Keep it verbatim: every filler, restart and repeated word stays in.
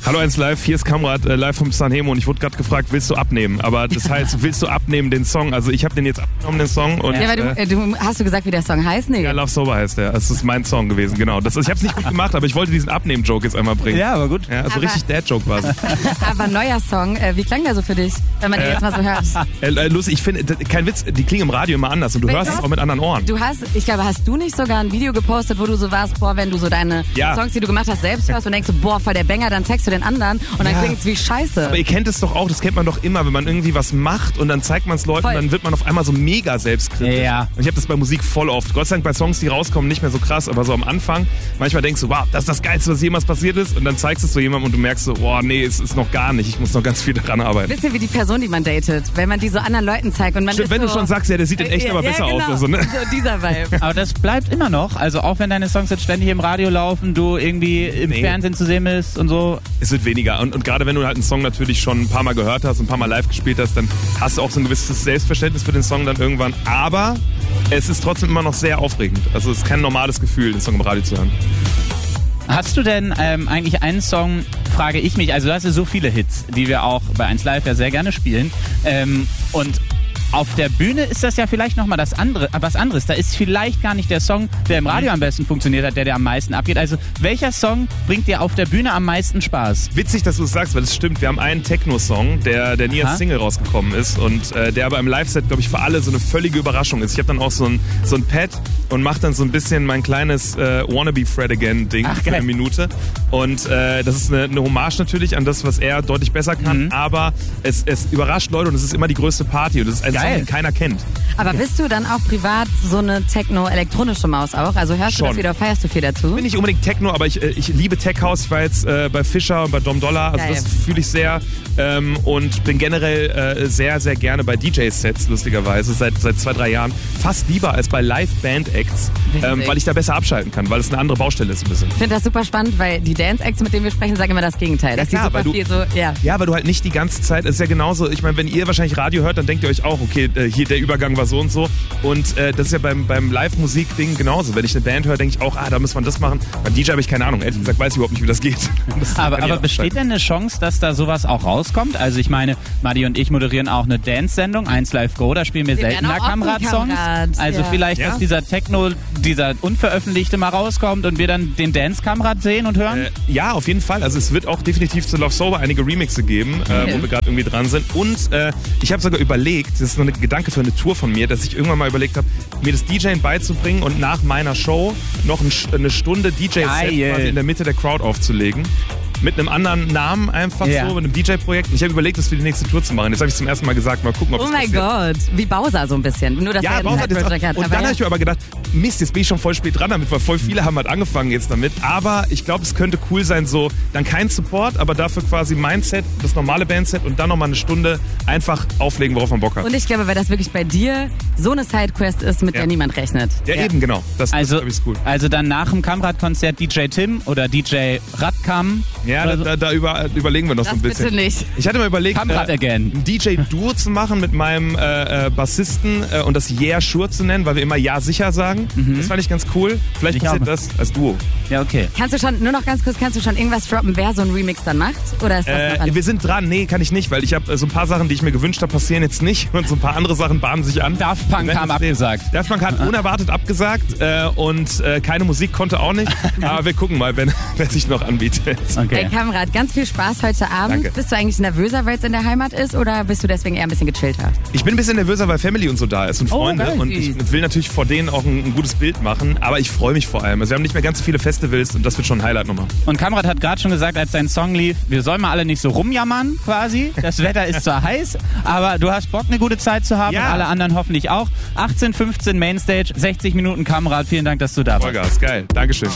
Hallo eins Live, hier ist Kamrat, äh, live vom Sanremo und ich wurde gerade gefragt, willst du abnehmen? Aber das heißt, willst du abnehmen den Song? Also ich habe den jetzt abgenommen, den Song. Und, ja, aber du, äh, du, hast du gesagt, wie der Song heißt? Nee. Ja, Love Sober heißt der. Das ist mein Song gewesen, genau. Das, ich habe es nicht gut gemacht, aber ich wollte diesen Abnehmen-Joke jetzt einmal bringen. Ja, aber gut. Ja, also aber, richtig Dad-Joke war es. Aber neuer Song, äh, wie klang der so für dich, wenn man den äh, jetzt mal so hört? Äh, lustig, ich finde, kein Witz, die klingen im Radio immer anders und du Wenn hörst du es hast, auch mit anderen Ohren. Du hast, ich glaube, hast du nicht sogar ein Video gepostet, wo du so warst, boah, wenn du so deine ja. Songs, die du gemacht hast, selbst hörst und denkst so, boah, voll der Banger, dann zeigst du den anderen und dann ja. klingt's wie Scheiße. Aber ihr kennt es doch auch, das kennt man doch immer, wenn man irgendwie was macht und dann zeigt man es Leuten voll. Und dann wird man auf einmal so mega selbstkritisch. Ja. Und ich habe das bei Musik voll oft. Gott sei Dank bei Songs, die rauskommen, nicht mehr so krass, aber so am Anfang, manchmal denkst du, wow, das ist das Geilste, was jemals passiert ist und dann zeigst du es so jemandem und du merkst so, boah, nee, es ist noch gar nicht, ich muss noch ganz viel daran arbeiten. Bisschen wie die Person, die man datet, wenn man die so anderen Leuten zeigt und man Stimmt, ist wenn so, du schon sagst, ja, der sieht in echt ja, aber ja, besser genau. aus. Also, ne? So dieser Vibe. Aber das bleibt immer noch, also auch wenn deine Songs jetzt ständig im Radio laufen, du irgendwie im Nee. Fernsehen zu sehen bist und so. Es wird weniger und, und gerade wenn du halt einen Song natürlich schon ein paar Mal gehört hast und ein paar Mal live gespielt hast, dann hast du auch so ein gewisses Selbstverständnis für den Song dann irgendwann, aber es ist trotzdem immer noch sehr aufregend. Also es ist kein normales Gefühl, den Song im Radio zu hören. Hast du denn ähm, eigentlich einen Song, frage ich mich, also du hast ja so viele Hits, die wir auch bei eins Live ja sehr gerne spielen ähm, und auf der Bühne ist das ja vielleicht nochmal das andere, was anderes. Da ist vielleicht gar nicht der Song, der im Radio am besten funktioniert hat, der der am meisten abgeht. Also welcher Song bringt dir auf der Bühne am meisten Spaß? Witzig, dass du es sagst, weil es stimmt. Wir haben einen Techno-Song, der, der nie als Single rausgekommen ist und äh, der aber im Live-Set, glaube ich, für alle so eine völlige Überraschung ist. Ich habe dann auch so ein, so ein Pad und mache dann so ein bisschen mein kleines äh, Wannabe Fred Again-Ding Ach, für eine Minute. Und äh, das ist eine, eine Hommage natürlich an das, was er deutlich besser kann, mhm. aber es, es überrascht Leute und es ist immer die größte Party und es ist ein Geil. Song, den keiner kennt. Aber bist du dann auch privat so eine Techno-elektronische Maus auch? Also hörst Schon. du das wieder, feierst du viel dazu? Ich bin nicht unbedingt Techno, aber ich, ich liebe Tech House. Ich war jetzt äh, bei Fischer und bei Dom Dollar, also Geil. das fühle ich sehr ähm, und bin generell äh, sehr, sehr gerne bei D J-Sets, lustigerweise, seit, seit zwei, drei Jahren. Fast lieber als bei Live-Band-Acts, ähm, weil ich da besser abschalten kann, weil es eine andere Baustelle ist ein bisschen. Ich finde das super spannend, weil die Dance-Acts, mit denen wir sprechen, sagen immer das Gegenteil. Ja, dass klar, die super weil du, viel so, ja. ja, weil du halt nicht die ganze Zeit, es ist ja genauso, ich meine, wenn ihr wahrscheinlich Radio hört, dann denkt ihr euch auch, okay, äh, hier der Übergang war so und so. Und äh, das ist ja beim, beim Live-Musik-Ding genauso. Wenn ich eine Band höre, denke ich auch, ah, da muss man das machen. Beim D J habe ich keine Ahnung. Ehrlich gesagt weiß ich überhaupt nicht, wie das geht. Das aber aber besteht denn eine Chance, dass da sowas auch rauskommt? Also ich meine, Madi und ich moderieren auch eine Dance-Sendung, eins Live Go, da spielen wir Wir seltener werden auch Kamerad-Songs. Kamerad, Also ja. vielleicht, Ja? dass dieser Techno, dieser unveröffentlichte mal rauskommt und wir dann den Dance-Kamerad sehen und hören? Äh, ja, auf jeden Fall. Also es wird auch definitiv zu Love Sober einige Remixe geben, Okay. äh, wo wir gerade irgendwie dran sind. Und äh, ich habe sogar überlegt, das ist nur ein Gedanke für eine Tour von mir, dass ich irgendwann mal überlegt habe, mir das DJen beizubringen und nach meiner Show noch ein, eine Stunde D J-Set Geil. quasi in der Mitte der Crowd aufzulegen. Mit einem anderen Namen einfach Ja. so, mit einem D J-Projekt. Und ich habe überlegt, das für die nächste Tour zu machen. Jetzt habe ich zum ersten Mal gesagt, mal gucken, ob Oh das mein passiert. Gott, wie Bowser so ein bisschen. Nur, dass Ja, er einen Bowser hat jetzt Side-Project auch, hat. und Aber dann ja. habe ich mir aber gedacht, Mist, jetzt bin ich schon voll spät dran damit, weil voll viele haben halt angefangen jetzt damit. Aber ich glaube, es könnte cool sein, so dann kein Support, aber dafür quasi mein Set, das normale Bandset und dann nochmal eine Stunde einfach auflegen, worauf man Bock hat. Und ich glaube, weil das wirklich bei dir so eine Sidequest ist, mit Ja. der niemand rechnet. Ja, eben, genau. Das, Also, das glaube ich ist cool. also dann nach dem Kamrad-Konzert D J Tim oder D J Radkam. Ja, oder da, so. da, da über, überlegen wir noch Das so ein bisschen. bitte nicht. Ich hatte mir überlegt, Kamrad again. ein D J-Duo zu machen mit meinem äh, äh, Bassisten äh, und das Yeah Sure zu nennen, weil wir immer Ja sicher sagen. Das fand ich ganz cool. Vielleicht Ich passiert auch. das als Duo. Ja, okay. Kannst du schon, nur noch ganz kurz, kannst du schon irgendwas droppen, wer so ein Remix dann macht? Oder ist das noch Äh, alles? wir sind dran. Nee, kann ich nicht, weil ich habe äh, so ein paar Sachen, die ich mir gewünscht habe, passieren jetzt nicht und so ein paar andere Sachen bahnen sich an. Daft Punk Wir werden kam es sehen. abgesagt. Daft Punk hat unerwartet abgesagt äh, und äh, keine Musik konnte auch nicht. Aber wir gucken mal, wenn, wer sich noch anbietet. Okay. Ey, Kamerad, ganz viel Spaß heute Abend. Danke. Bist du eigentlich nervöser, weil es in der Heimat ist, oder bist du deswegen eher ein bisschen gechillter? Ich bin ein bisschen nervöser, weil Family und so da ist und Oh, Freunde. geil. Und ich will natürlich vor denen auch ein, ein gutes Bild machen. Aber ich freue mich vor allem. Also wir haben nicht mehr ganz so viele Festivals und das wird schon ein Highlight nochmal. Und Kamrad hat gerade schon gesagt, als sein Song lief, wir sollen mal alle nicht so rumjammern quasi. Das Wetter ist zwar heiß, aber du hast Bock, eine gute Zeit zu haben Ja. und alle anderen hoffentlich auch. achtzehn fünfzehn Mainstage, sechzig Minuten Kamrad. Vielen Dank, dass du da warst. Vollgas, geil. Dankeschön.